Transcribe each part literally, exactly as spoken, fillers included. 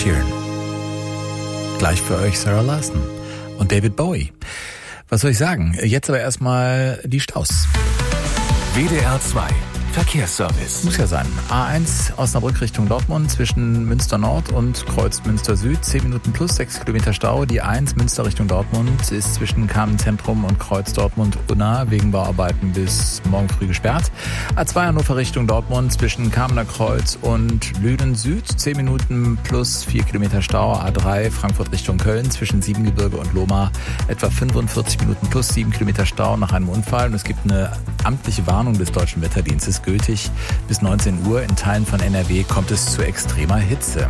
Sheeran. Gleich für euch Sarah Larson und David Bowie. Was soll ich sagen? Jetzt aber erstmal die Staus. W D R zwei Verkehrsservice. Muss ja sein. A eins Osnabrück Richtung Dortmund zwischen Münster Nord und Kreuz Münster Süd. zehn Minuten plus, sechs Kilometer Stau. Die eins Münster Richtung Dortmund ist zwischen Kamen Zentrum und Kreuz Dortmund Unna wegen Bauarbeiten bis morgen früh gesperrt. A zwei Hannover Richtung Dortmund zwischen Kamener Kreuz und Lünen Süd. zehn Minuten plus, vier Kilometer Stau. A drei Frankfurt Richtung Köln zwischen Siebengebirge und Lohmar. Etwa fünfundvierzig Minuten plus, sieben Kilometer Stau nach einem Unfall. Und es gibt eine amtliche Warnung des Deutschen Wetterdienstes, gültig bis neunzehn Uhr. In Teilen von N R W kommt es zu extremer Hitze.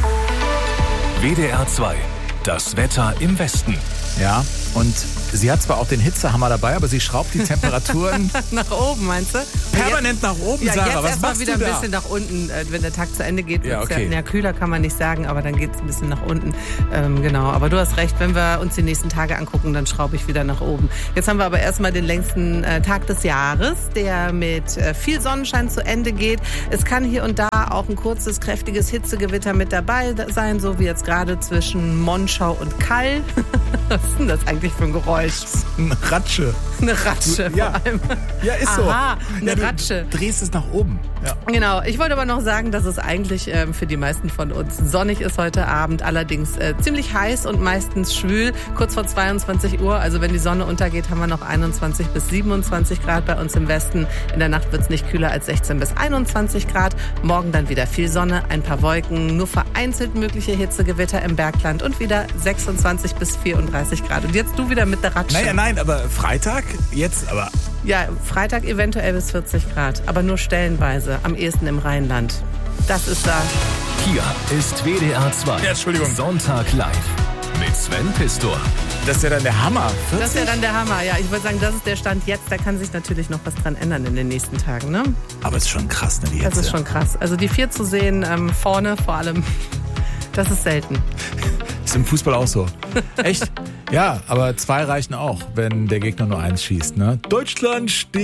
W D R zwei, das Wetter im Westen. Ja, und sie hat zwar auch den Hitzehammer dabei, aber sie schraubt die Temperaturen nach oben, meinst du? permanent nach oben, ja, Sarah. jetzt Was erstmal machst wieder du ein da? bisschen nach unten, äh, wenn der Tag zu Ende geht. Ja, okay. Ja, ja, kühler kann man nicht sagen, aber dann geht es ein bisschen nach unten. Ähm, genau, aber du hast recht, wenn wir uns die nächsten Tage angucken, dann schraube ich wieder nach oben. Jetzt haben wir aber erstmal den längsten äh, Tag des Jahres, der mit äh, viel Sonnenschein zu Ende geht. Es kann hier und da auch ein kurzes, kräftiges Hitzegewitter mit dabei sein, so wie jetzt gerade zwischen Monschau und Kall. Was ist denn das eigentlich für ein Geräusch? Eine Ratsche. Eine Ratsche Ja. vor allem. Ja, ist so. Aha, eine ja, du Ratsche. drehst es nach oben. Ja. Genau, ich wollte aber noch sagen, dass es eigentlich ähm, für die meisten von uns sonnig ist heute Abend, allerdings äh, ziemlich heiß und meistens schwül, kurz vor zweiundzwanzig Uhr, also wenn die Sonne untergeht, haben wir noch einundzwanzig bis siebenundzwanzig Grad bei uns im Westen. In der Nacht wird es nicht kühler als sechzehn bis einundzwanzig Grad, morgen dann wieder viel Sonne, ein paar Wolken, nur vereinzelt mögliche Hitzegewitter im Bergland und wieder sechsundzwanzig bis vierunddreißig Grad. Und jetzt du wieder mit der Ratsche. Naja, nein, aber Freitag, jetzt aber... Ja, Freitag eventuell bis vierzig Grad, aber nur stellenweise, am ehesten im Rheinland. Das ist da. Hier ist W D R zwei. Ja, Entschuldigung. Sonntag live mit Sven Pistor. Das ist ja dann der Hammer. Das ist ja dann der Hammer. Ja, ich würde sagen, das ist der Stand jetzt. Da kann sich natürlich noch was dran ändern in den nächsten Tagen, ne? Aber es ist schon krass, ne, die Hitze. Das ist schon krass. Also die vier zu sehen, ähm, vorne vor allem, das ist selten. Ist im Fußball auch so. Echt? Ja, aber zwei reichen auch, wenn der Gegner nur eins schießt, ne? Deutschland steht